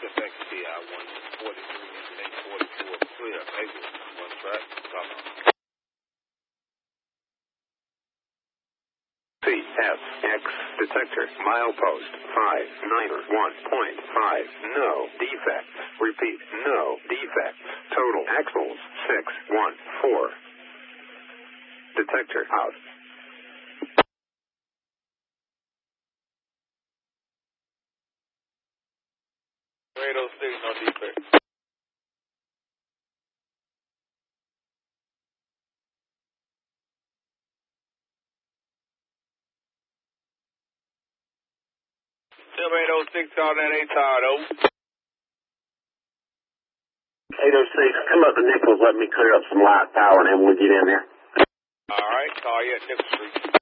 SFX TI 143 and 844 clear. Exit. One track. Stop. CSX detector milepost 591.5. No defects. Repeat. No defects. Total axles 614. Detector out. Radar 6, no defects. Tell 806 call that A-Todd, over. 806, come up to Nichols, let me clear up some light power, and then we'll get in there. All right, call you at Nichols Street.